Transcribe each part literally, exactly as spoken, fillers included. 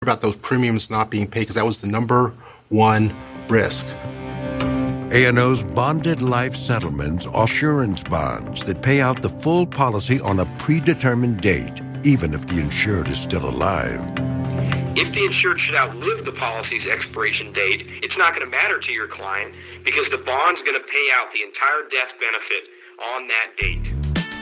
about those premiums not being paid because that was the number one risk. A and O's bonded life settlements are assurance bonds that pay out the full policy on a predetermined date, even if the insured is still alive. If the insured should outlive the policy's expiration date, it's not going to matter to your client because the bond's going to pay out the entire death benefit on that date.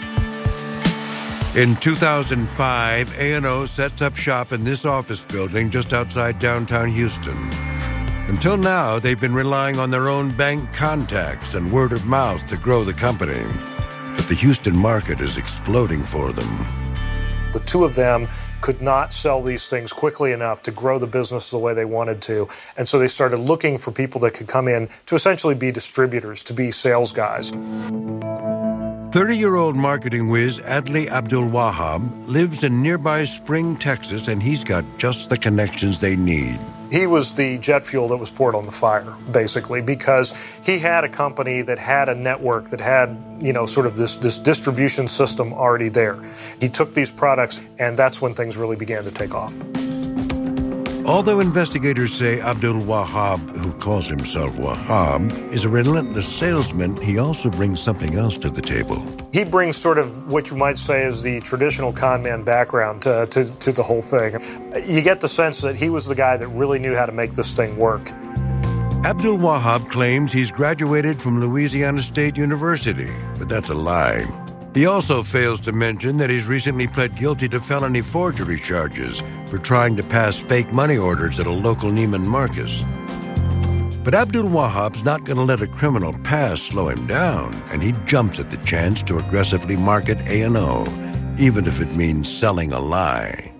In two thousand five, A and O sets up shop in this office building just outside downtown Houston. Until now, they've been relying on their own bank contacts and word of mouth to grow the company. But the Houston market is exploding for them. The two of them could not sell these things quickly enough to grow the business the way they wanted to. And so they started looking for people that could come in to essentially be distributors, to be sales guys. thirty-year-old marketing whiz Adley Abdul-Wahab lives in nearby Spring, Texas, and he's got just the connections they need. He was the jet fuel that was poured on the fire, basically, because he had a company that had a network that had, you know, sort of this, this distribution system already there. He took these products, and that's when things really began to take off. Although investigators say Abdul-Wahab, who calls himself Wahab, is a relentless salesman, he also brings something else to the table. He brings sort of what you might say is the traditional con man background to, to, to the whole thing. You get the sense that he was the guy that really knew how to make this thing work. Abdul-Wahab claims he's graduated from Louisiana State University, but that's a lie. He also fails to mention that he's recently pled guilty to felony forgery charges for trying to pass fake money orders at a local Neiman Marcus. But Abdul-Wahab's not going to let a criminal past slow him down, and he jumps at the chance to aggressively market A and O, even if it means selling a lie.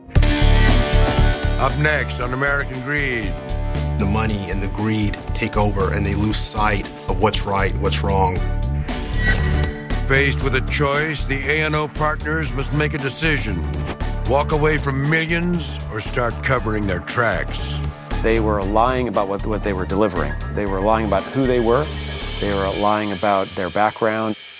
Up next on American Greed. The money and the greed take over, and they lose sight of what's right, what's wrong. Faced with a choice, the A and O partners must make a decision. Walk away from millions or start covering their tracks. They were lying about what, what they were delivering. They were lying about who they were. They were lying about their background.